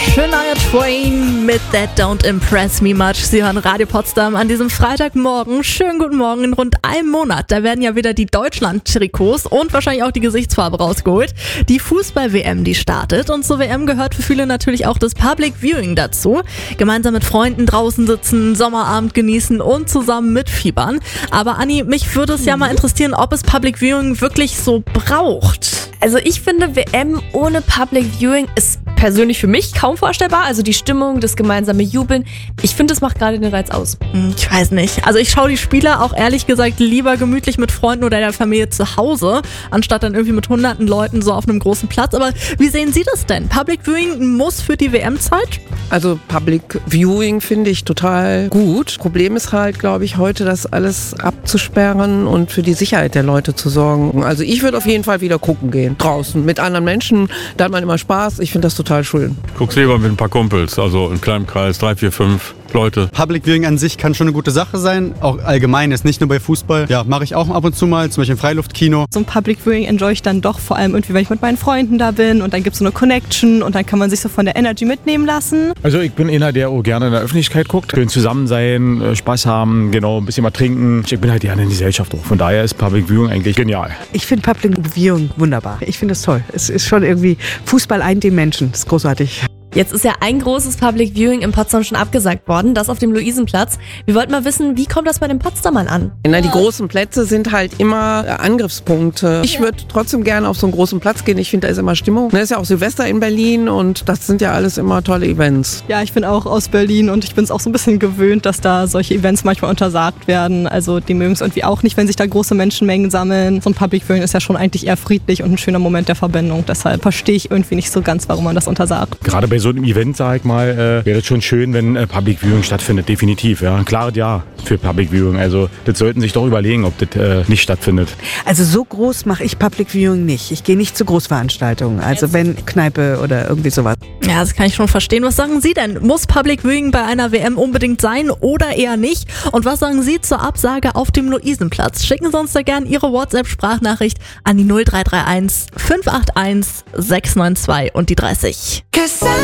Shania Twain mit That Don't Impress Me Much. Sie hören Radio Potsdam an diesem Freitagmorgen. Schönen guten Morgen. In rund einem Monat, da werden ja wieder die Deutschland-Trikots und wahrscheinlich auch die Gesichtsfarbe rausgeholt. Die Fußball-WM, die startet. Und zur WM gehört für viele natürlich auch das Public Viewing dazu. Gemeinsam mit Freunden draußen sitzen, Sommerabend genießen und zusammen mitfiebern. Aber Anni, mich würde es ja mal interessieren, ob es Public Viewing wirklich so braucht. Also ich finde, WM ohne Public Viewing ist persönlich für mich kaum vorstellbar. Also die Stimmung, das gemeinsame Jubeln. Ich finde, das macht gerade den Reiz aus. Ich weiß nicht. Also ich schaue die Spiele auch ehrlich gesagt lieber gemütlich mit Freunden oder der Familie zu Hause, anstatt dann irgendwie mit hunderten Leuten so auf einem großen Platz. Aber wie sehen Sie das denn? Public Viewing muss für die WM-Zeit? Also Public Viewing finde ich total gut. Problem ist halt, glaube ich, heute das alles abzusperren und für die Sicherheit der Leute zu sorgen. Also ich würde auf jeden Fall wieder gucken gehen, draußen mit anderen Menschen. Da hat man immer Spaß. Ich finde das total schön. Guck's lieber mit ein paar Kumpels, also in kleinem Kreis, 3, 4, 5 Leute. Public Viewing an sich kann schon eine gute Sache sein, auch allgemein ist, nicht nur bei Fußball. Ja, mache ich auch ab und zu mal, zum Beispiel im Freiluftkino. So ein Public Viewing enjoy ich dann doch vor allem irgendwie, wenn ich mit meinen Freunden da bin und dann gibt es so eine Connection und dann kann man sich so von der Energy mitnehmen lassen. Also ich bin einer, der auch gerne in der Öffentlichkeit guckt. Schön zusammen sein, Spaß haben, genau, ein bisschen mal trinken. Ich bin halt gerne in die Gesellschaft auch. Von daher ist Public Viewing eigentlich genial. Ich finde Public Viewing wunderbar. Ich finde es toll. Es ist schon irgendwie, Fußball eint den Menschen. Das ist großartig. Jetzt ist ja ein großes Public Viewing in Potsdam schon abgesagt worden, das auf dem Luisenplatz. Wir wollten mal wissen, wie kommt das bei den Potsdamern an? Na, die großen Plätze sind halt immer Angriffspunkte. Ich würde trotzdem gerne auf so einen großen Platz gehen. Ich finde, da ist immer Stimmung. Da ist ja auch Silvester in Berlin und das sind ja alles immer tolle Events. Ja, ich bin auch aus Berlin und ich bin es auch so ein bisschen gewöhnt, dass da solche Events manchmal untersagt werden. Also die mögen es irgendwie auch nicht, wenn sich da große Menschenmengen sammeln. So ein Public Viewing ist ja schon eigentlich eher friedlich und ein schöner Moment der Verbindung. Deshalb verstehe ich irgendwie nicht so ganz, warum man das untersagt. Gerade bei so einem Event, sag ich mal, wäre es schon schön, wenn Public Viewing stattfindet, definitiv. Ja. Ein klares Ja für Public Viewing. Also das sollten sich doch überlegen, ob das nicht stattfindet. Also so groß mache ich Public Viewing nicht. Ich gehe nicht zu Großveranstaltungen. Also wenn Kneipe oder irgendwie sowas. Ja, das kann ich schon verstehen. Was sagen Sie denn? Muss Public Viewing bei einer WM unbedingt sein oder eher nicht? Und was sagen Sie zur Absage auf dem Luisenplatz? Schicken Sie uns da gerne Ihre WhatsApp-Sprachnachricht an die 0331 581 692 und die 30.